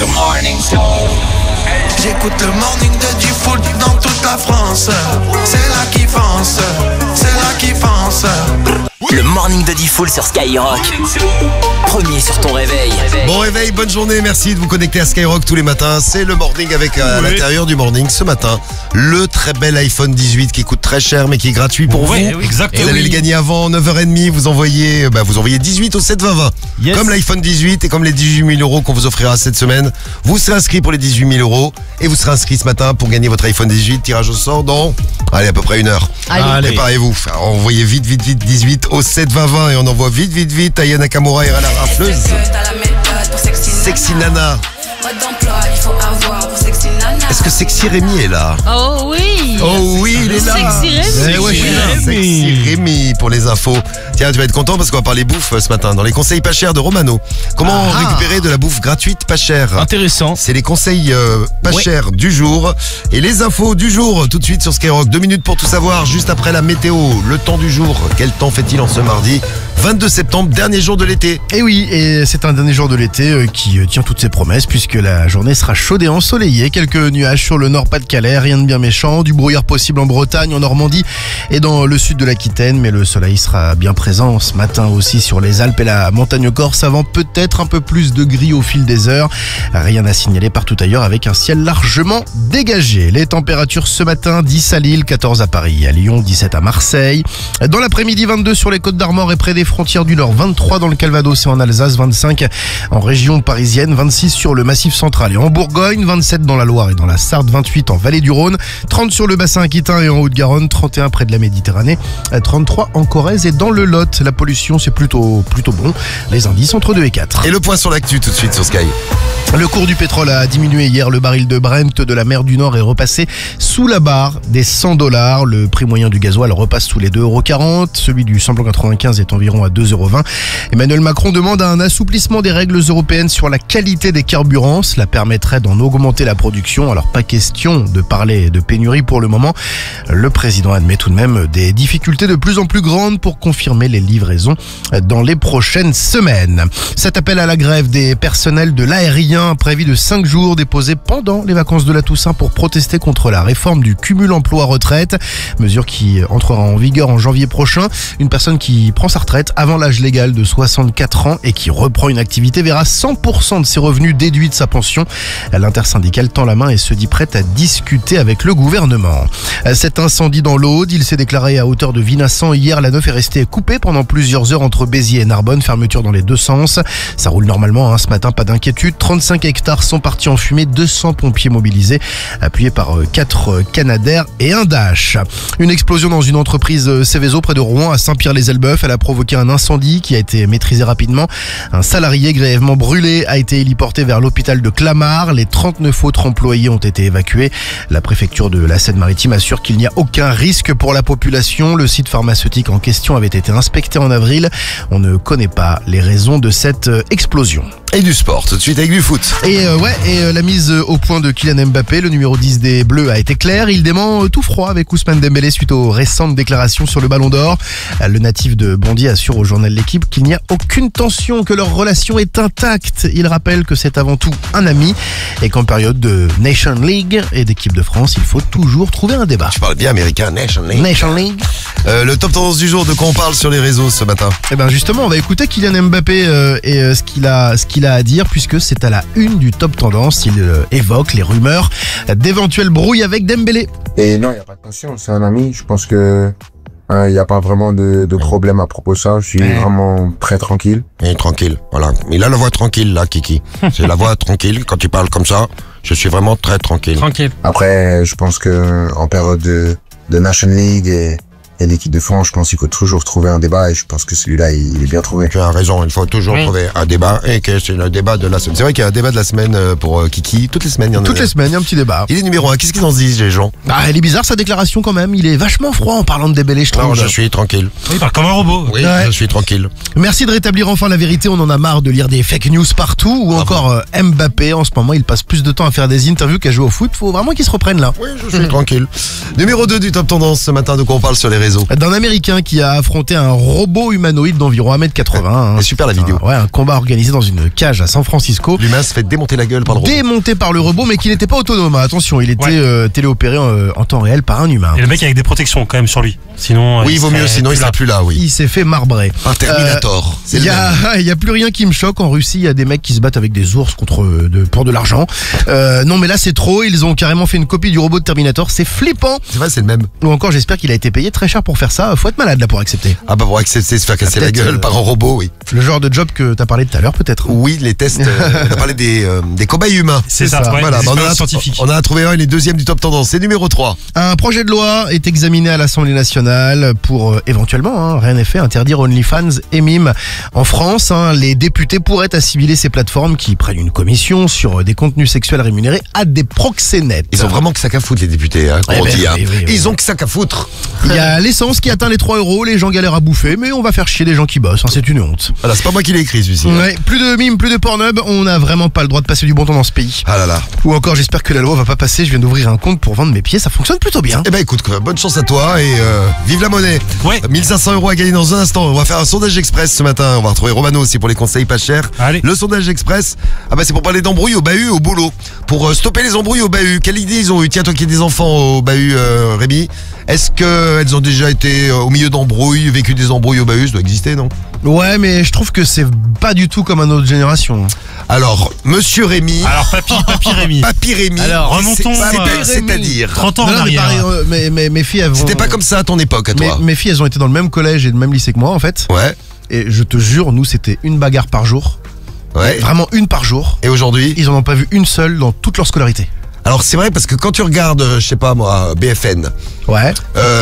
The Morning Show. J'écoute le morning de Diffoul dans toute la France. C'est là qui fonce, c'est là qui fonce. Le morning de Diffoul sur Skyrock. Premier sur ton réveil. Bon réveil, bonne journée, merci de vous connecter à Skyrock tous les matins. C'est le morning avec à l'intérieur du morning ce matin le très bel iPhone 18 qui coûte très cher mais qui est gratuit pour vous. Exactement. Vous allez le gagner avant 9h30, vous envoyez 18 au 72020. Yes. Comme l'iPhone 18 et comme les 18 000 € qu'on vous offrira cette semaine. Vous serez inscrit pour les 18 000 € et vous serez inscrit ce matin pour gagner votre iPhone 18. Tirage au sort dans, à peu près 1 heure. Allez. Préparez-vous. Alors, envoyez vite 18 au 72020 et on envoie vite Aya Nakamura et la rafleuse. Sexy Nana. Est-ce que Sexy Rémi est là? Oh oui. Oh oui, il est là. Sexy Rémi. Eh ouais, je suis là. Sexy Rémi pour les infos. Tiens, tu vas être content parce qu'on va parler bouffe ce matin dans les conseils pas chers de Romano. Comment récupérer de la bouffe gratuite pas chère? Intéressant. C'est les conseils pas chers du jour et les infos du jour tout de suite sur Skyrock. 2 minutes pour tout savoir juste après la météo. Le temps du jour. Quel temps fait-il en ce mardi 22 septembre, dernier jour de l'été? Et oui, et c'est un dernier jour de l'été qui tient toutes ses promesses puisque la journée sera chaude et ensoleillée. Quelques nuages sur le nord Pas-de-Calais, rien de bien méchant, du brouillard possible en Bretagne, en Normandie et dans le sud de l'Aquitaine, mais le soleil sera bien présent ce matin aussi sur les Alpes et la montagne corse, avant peut-être un peu plus de gris au fil des heures. Rien à signaler partout ailleurs avec un ciel largement dégagé. Les températures ce matin, 10 à Lille, 14 à Paris, à Lyon, 17 à Marseille. Dans l'après-midi, 22 sur les Côtes d'Armor et près des frontières du Nord, 23 dans le Calvados et en Alsace, 25 en région parisienne, 26 sur le Massif central et en Bourgogne, 27 dans la Loire et dans la Sarthe, 28 en Vallée du Rhône, 30 sur le bassin aquitain et en Haute-Garonne, 31 près de la Méditerranée, 33 en Corrèze et dans le Lot. La pollution, c'est plutôt bon. Les indices entre 2 et 4. Et le point sur l'actu tout de suite sur Sky. Le cours du pétrole a diminué hier. Le baril de Brent de la mer du Nord est repassé sous la barre des $100. Le prix moyen du gasoil repasse sous les 2,40 €. Celui du samplon 95 est environ à 2,20 €. Emmanuel Macron demande un assouplissement des règles européennes sur la qualité des carburants. Cela permettrait d'en augmenter la production. Alors pas question de parler de pénurie pour le moment. Le président admet tout de même des difficultés de plus en plus grandes pour confirmer les livraisons dans les prochaines semaines. Cet appel à la grève des personnels de l'aérien, un préavis de 5 jours déposé pendant les vacances de la Toussaint pour protester contre la réforme du cumul emploi-retraite, mesure qui entrera en vigueur en janvier prochain. Une personne qui prend sa retraite avant l'âge légal de 64 ans et qui reprend une activité verra 100% de ses revenus déduits de sa pension. L'intersyndicale tend la main et se dit prête à discuter avec le gouvernement. Cet incendie dans l'Aude, il s'est déclaré à hauteur de Vinassan hier. La 9 est restée coupée pendant plusieurs heures entre Béziers et Narbonne, fermeture dans les deux sens. Ça roule normalement ce matin, pas d'inquiétude. 35 hectares sont partis en fumée, 200 pompiers mobilisés, appuyés par 4 Canadair et un Dash. Une explosion dans une entreprise Céveso près de Rouen à Saint-Pierre-les-Elbeuf. Elle a provoqué un incendie qui a été maîtrisé rapidement. Un salarié grièvement brûlé a été héliporté vers l'hôpital de Clamart. Les 39 autres employés ont été évacués. La préfecture de la Seine-Maritime assure qu'il n'y a aucun risque pour la population. Le site pharmaceutique en question avait été inspecté en avril. On ne connaît pas les raisons de cette explosion. Et du sport, tout de suite avec du foot. Et la mise au point de Kylian Mbappé, le numéro 10 des Bleus, a été claire. Il dément tout froid avec Ousmane Dembélé suite aux récentes déclarations sur le Ballon d'Or. Le natif de Bondy assure au journal L'Équipe qu'il n'y a aucune tension, que leur relation est intacte. Il rappelle que c'est avant tout un ami et qu'en période de Nation League et d'équipe de France, il faut toujours trouver un débat. Je parle bien américain, Nation League. Nation League. Le top tendance du jour, de quoi on parle sur les réseaux ce matin? Eh ben justement, on va écouter Kylian Mbappé et ce qu'il a à dire, puisque c'est à la une du top tendance. Il évoque les rumeurs d'éventuelles brouilles avec Dembélé. Et non, il n'y a pas de tension, c'est un ami. Je pense que il n'y a pas vraiment de problème à propos de ça. Je suis vraiment très tranquille. Et tranquille, voilà. Il a la voix tranquille là, Kiki. C'est la voix tranquille. Quand tu parles comme ça, je suis vraiment très tranquille. Après, je pense que en période de Nation League et l'équipe de France, je pense qu'il faut toujours trouver un débat et je pense que celui-là, il est bien trouvé. Tu as raison, il faut toujours trouver un débat et que c'est le débat de la semaine. C'est vrai qu'il y a un débat de la semaine pour Kiki. Toutes les semaines, il y en a. Toutes les semaines, il y a un petit débat. Il est numéro 1. Qu'est-ce qu'ils en disent, les gens? Elle est bizarre sa déclaration quand même. Il est vachement froid en parlant de Dembélé, je trouve. Non, je suis tranquille. Il parle comme un robot. Oui, je suis tranquille. Merci de rétablir enfin la vérité. On en a marre de lire des fake news partout. Ou encore Mbappé. En ce moment, il passe plus de temps à faire des interviews qu'à jouer au foot. Faut vraiment qu'il se reprenne là. Oui, je suis tranquille. Numéro 2 du top tendance ce matin, de quoi on parle sur les réseaux. réseaux. D'un Américain qui a affronté un robot humanoïde d'environ 1m80. Hein. C'est super la vidéo. Un combat organisé dans une cage à San Francisco. L'humain se fait démonter la gueule par le robot. Démonté par le robot, mais qui n'était pas autonome. Attention, il était téléopéré en temps réel par un humain. Et le mec avec des protections quand même sur lui. Sinon, Oui, il vaut mieux, sinon il sera plus là, oui. Il s'est fait marbrer. Un Terminator. C'est Il le même. y a plus rien qui me choque. En Russie, il y a des mecs qui se battent avec des ours pour de l'argent. Non, mais là, c'est trop. Ils ont carrément fait une copie du robot de Terminator. C'est flippant. C'est vrai, c'est le même. Ou encore, j'espère qu'il a été payé très cher pour faire ça. Faut être malade là pour accepter. Ah bah pour accepter se faire casser la peut-être, gueule par un robot, oui. Le genre de job que t'as parlé tout à l'heure, peut-être. Oui, les tests, on a parlé des cobayes humains. c'est ça. Ouais, Voilà, des bah, expériences scientifiques. on en a trouvé un, il est deuxième du top tendance, c'est numéro 3. Un projet de loi est examiné à l'Assemblée nationale pour éventuellement, rien n'est fait, interdire OnlyFans et Mime. En France, les députés pourraient assimiler ces plateformes qui prennent une commission sur des contenus sexuels rémunérés à des proxénètes. Ils ont vraiment que ça qu'à foutre les députés, qu'on Eh ben, dit, hein. oui, oui, oui. Ils ont que ça qu'à foutre. Il y a l'essence qui atteint les 3 €, les gens galèrent à bouffer, mais on va faire chier les gens qui bossent, c'est une honte. Voilà, c'est pas moi qui l'ai écrit celui-ci. Ouais, plus de Mime, plus de Pornhub, on n'a vraiment pas le droit de passer du bon temps dans ce pays. Ah là là. Ou encore, j'espère que la loi va pas passer, je viens d'ouvrir un compte pour vendre mes pieds, ça fonctionne plutôt bien. Eh ben écoute, bonne chance à toi et vive la monnaie. Ouais. 1500 € à gagner dans un instant. On va faire un sondage express ce matin. On va retrouver Romano aussi pour les conseils pas chers. Allez. Le sondage express, c'est pour parler d'embrouilles au bahut, au boulot. Pour stopper les embrouilles au bahut. Quelle idée ils ont eu? Tiens, toi qui as des enfants au bahut, Rémi, est-ce qu'elles ont déjà été au milieu d'embrouilles, vécu des embrouilles au bahut? Ça doit exister, non? Ouais, mais je trouve que c'est pas du tout comme à notre génération. Alors, monsieur Rémi. Alors, Papy Rémi. Papy Rémi. Alors, remontons, c'est-à-dire. 30 ans en Non, mais arrière. pareil, mes filles, elles vont... C'était pas comme ça à ton époque, à toi. Mes filles, elles ont été dans le même collège et le même lycée que moi, en fait. Ouais, Et je te jure, nous, c'était une bagarre par jour. ouais. Vraiment une par jour. Et aujourd'hui? Ils en ont pas vu une seule dans toute leur scolarité. Alors c'est vrai parce que quand tu regardes, je sais pas moi, BFN, Ouais.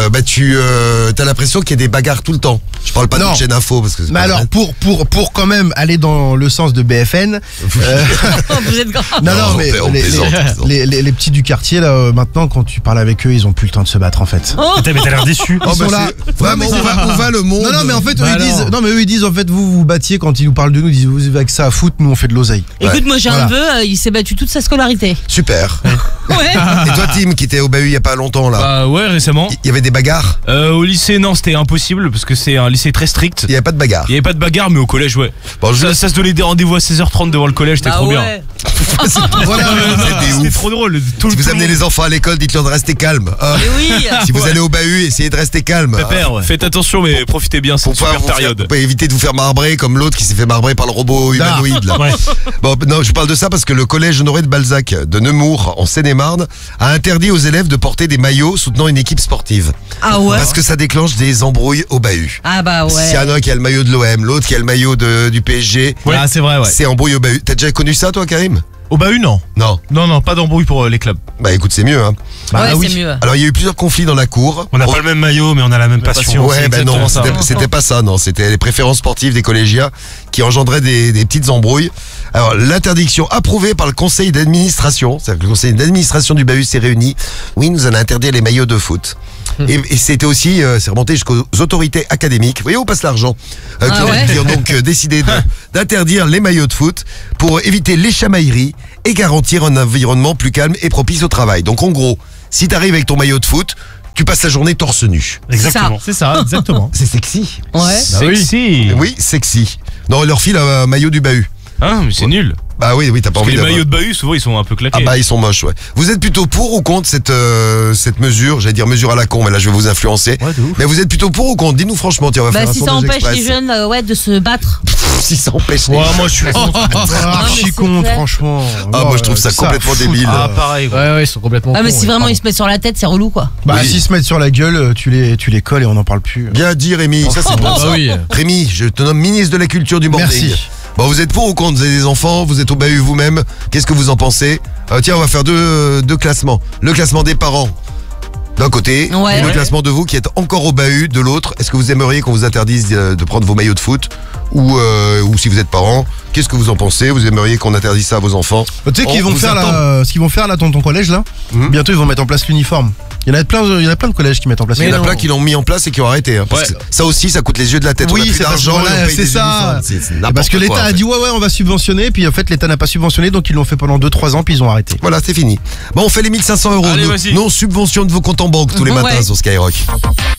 tu as l'impression qu'il y a des bagarres tout le temps. Je parle pas Non. de chaîne info parce que c'est Mais pas alors, vrai. pour quand même aller dans le sens de BFN, Vous êtes grave. non, Non, mais on plaisante, on plaisante. les petits du quartier, là, maintenant, quand tu parles avec eux, ils ont plus le temps de se battre, en fait. Oh, Mais t'as l'air déçu. Ils sont là. Vraiment, où va le monde? Non, mais en fait, Bah eux, ils disent, en fait, vous battiez quand ils nous parlent de nous, ils disent, vous avez que ça à foutre, nous, on fait de l'oseille. écoute, moi j'ai Voilà. un neveu, il s'est battu toute sa scolarité. Super. Ouais. Et toi, Tim, qui était au bahut il y a pas longtemps là, Bah ouais, récemment. il y avait des bagarres? Au lycée, non, c'était impossible parce que c'est un lycée très strict. Il y avait pas de bagarres. Il y avait pas de bagarre, mais au collège, ouais. Bon, Ça se donnait des rendez-vous à 16h30 devant le collège, c'était Bah trop bien. ouais. Voilà. C'était C'était ouf. trop drôle. Si vous amenez les enfants à l'école, dites-leur de rester calme. Mais oui. Si vous allez au bahut, essayez de rester calme. Faites attention, mais profitez bien, c'est une Pour pas, super période. pour pas éviter de vous faire marbrer comme l'autre qui s'est fait marbrer par le robot humanoïde là. Ouais. Bon, non, je parle de ça parce que le collège Honoré de Balzac de Nemours en Seine-et-Marne a interdit aux élèves de porter des maillots soutenant une équipe sportive. Ah ouais. Parce que ça déclenche des embrouilles au bahut. Ah bah S'il y en ouais. a un qui a le maillot de l'OM, l'autre qui a le maillot du PSG, Ouais. Ah, c'est vrai, ouais. c'est embrouille au bahut. T'as déjà connu ça toi, Karim? Au bahut, non. Non. Non, pas d'embrouille pour les clubs. Bah écoute, c'est mieux hein. Ouais, c'est mieux. Alors il y a eu plusieurs conflits dans la cour. On n'a pas le même maillot, mais on a la même passion. Ouais, c'est ben non, exactement ça. c'était pas ça, non. C'était les préférences sportives des collégiens qui engendraient des petites embrouilles. Alors, l'interdiction approuvée par le conseil d'administration, c'est-à-dire que le conseil d'administration du bahut s'est réuni. Oui, nous allons interdire les maillots de foot. Et c'était aussi, c'est remonté jusqu'aux autorités académiques. Vous voyez où passe l'argent qui ont donc décidé d'interdire les maillots de foot pour éviter les chamailleries et garantir un environnement plus calme et propice au travail. Donc en gros, si t'arrives avec ton maillot de foot, tu passes la journée torse nu. Exactement. C'est ça, exactement. C'est sexy. Ouais. Sexy. Oui, sexy. Non, leur file un maillot du bahut. Hein, mais c'est nul. Bah oui, t'as pas Parce que envie les d'avoir. maillots de bahut, souvent, ils sont un peu Ah claqués. bah ils sont moches, ouais. Vous êtes plutôt pour ou contre cette mesure? J'allais dire mesure à la con, mais là je vais vous influencer. Ouais, de ouf. Mais vous êtes plutôt pour ou contre? Dis-nous franchement, tiens, on va Bah faire un si ça sondage empêche express. les jeunes de se battre. Si ça empêche les Ouais, jeunes. moi, je suis Archi c'est con, vrai. franchement. Ah, moi je trouve ça complètement débile. Ah, pareil. Ouais, ils sont complètement Ah mais cons, si ouais. vraiment ils se mettent sur la tête, c'est relou quoi. Bah, Oui. s'ils se mettent sur la gueule, tu les colles et on n'en parle plus. Bien dit Rémi, ça c'est bon Ah ça. oui. Rémi, je te nomme ministre de la culture du morning. Merci. Bon, vous êtes pour ou contre? Vous avez des enfants, vous êtes au bahut vous-même. Qu'est-ce que vous en pensez? Tiens, on va faire deux classements. Le classement des parents d'un côté Ouais. et le classement de vous qui êtes encore au bahut de l'autre. Est-ce que vous aimeriez qu'on vous interdise de prendre vos maillots de foot ou si vous êtes parents, qu'est-ce que vous en pensez? Vous aimeriez qu'on interdise ça à vos enfants? Tu sais qu'ils On vont vous faire attend. ce qu'ils vont faire là dans ton collège là. Bientôt ils vont mettre en place l'uniforme. Il y en a plein de collèges qui mettent en place. Il y en a non. plein qui l'ont mis en place et qui ont arrêté. Hein, parce Ouais. que ça aussi, ça coûte les yeux de la tête. Oui, on a plus c'est parce d'argent, que voilà, et on paye c'est des ça. uniformes. C'est n'importe Parce que quoi, l'État en a fait. dit ouais on va subventionner, puis en fait l'État n'a pas subventionné, donc ils l'ont fait pendant 2-3 ans, puis ils ont arrêté. Voilà, c'est fini. Bon, on fait les 1500 €. Allez, Nous, vas-y. nous, on subventionne vos comptes en banque tous les Ouais. matins sur Skyrock.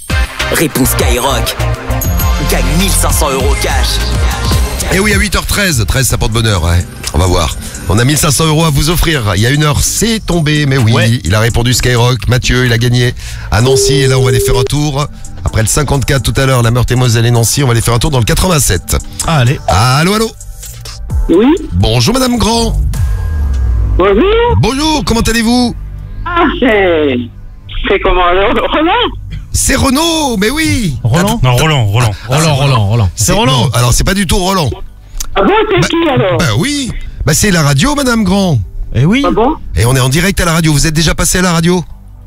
Réponse Skyrock. Gagne 1500 € cash. Et oui, à 8h13, 13 ça porte bonheur, ouais. On va voir. On a 1500 € à vous offrir. Il y a une heure, c'est tombé, mais oui, Ouais. il a répondu Skyrock. Mathieu, il a gagné à Nancy. Et là, on va aller faire un tour. Après le 54 tout à l'heure, la Meurthe-et-Moselle et Nancy, on va aller faire un tour dans le 87. Ah, allez. Allô, allô. Oui, Bonjour, Madame Grand. bonjour. Bonjour, comment allez-vous? Ah, c'est comment Roland? C'est Renaud, mais oui. Roland? Non, Roland. Roland. C'est Roland. Non, alors, c'est pas du tout Roland. Ah bon, c'est qui alors? Bah oui. Bah c'est la radio, Madame Grand. Eh oui. Ah bon? Et on est en direct à la radio. Vous êtes déjà passé à la radio?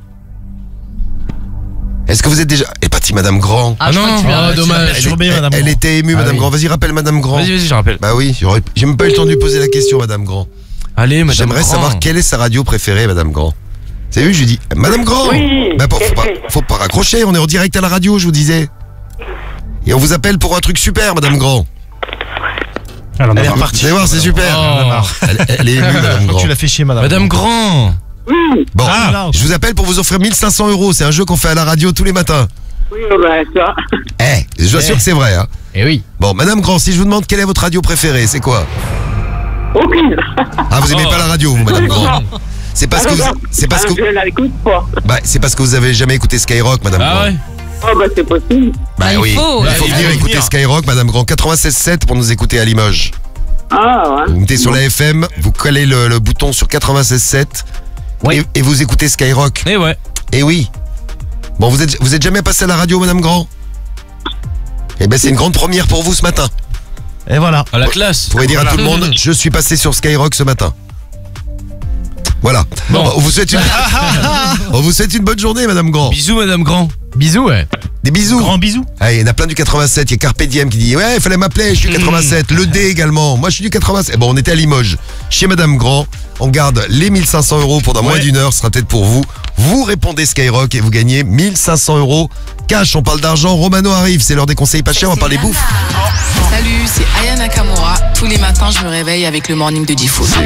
Est-ce que vous êtes déjà... Eh, parti Madame Grand. Ah, je crois que tu l'as- dommage. Elle était émue, Madame oui. Grand. Vas-y, rappelle Madame Grand. Vas-y, je rappelle. Bah oui, j'ai même pas eu le temps de lui poser la question, Madame Grand. Allez, madame. J'aimerais Grand. savoir quelle est sa radio préférée, Madame Grand. Vous avez vu, je lui dis, Madame Grand. Oui. Bah, faut pas raccrocher, on est en direct à la radio, je vous disais. Et on vous appelle pour un truc super, Madame Grand. Alors, Elle est on va- repartie. Vous allez voir, c'est super. Oh. Elle est émue, Madame Grand. Tu l'as fait chier, madame. Madame Grand. Oui, Bon, Ah. je vous appelle pour vous offrir 1500 €. C'est un jeu qu'on fait à la radio tous les matins. oui, ben ça. Je vous assure que c'est vrai. Hein. Eh oui. Bon, Madame Grand, si je vous demande quelle est votre radio préférée, c'est quoi? Aucune. Ah, vous aimez pas la radio, vous, Madame Grand? C'est parce que vous, c'est parce que, Je ne l'écoute pas. bah, c'est parce que vous avez jamais écouté Skyrock, Madame Grand. Ah ouais. Oh, ben c'est possible. Bah Ah, il oui, faut. il faut Il venir faut écouter venir. Skyrock, Madame Grand. 96.7 pour nous écouter à Limoges. Ah, ouais. Vous mettez sur la FM, vous collez le bouton sur 96.7 Oui. et vous écoutez Skyrock. Eh ouais. Et oui. Bon, vous êtes jamais passé à la radio, Madame Grand? Eh ben, c'est une grande première pour vous ce matin. Et voilà. À la classe. Vous pourrez dire à tout le monde, je suis passé sur Skyrock ce matin. Voilà. Bon. On vous souhaite une bonne journée, Madame Grand. Bisous, madame Grand. Bisous, ouais. Des bisous. Grand bisous. Ah, il y en a plein du 87. Il y a Carpe Diem qui dit ouais, il fallait m'appeler, je suis du 87. Le D également. Moi, je suis du 87. Bon, on était à Limoges chez Madame Grand. On garde les 1500 € pour dans moins d'une heure. Ce sera peut-être pour vous. Vous répondez Skyrock et vous gagnez 1500 € cash. On parle d'argent. Romano arrive. C'est l'heure des conseils pas chers. On va parler bouffe. Salut, c'est Aya Nakamura. Tous les matins, je me réveille avec le morning de Diffoul.